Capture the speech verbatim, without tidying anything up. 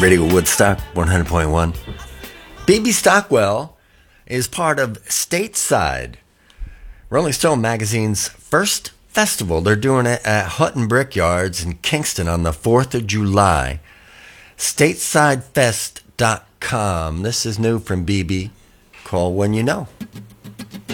Radio Woodstock, one hundred point one. B B Stockwell is part of Stateside, Rolling Stone magazine's first festival. They're doing it at Hutton Brickyards in Kingston on the fourth of July. stateside fest dot com. This is new from B B. Call when you know.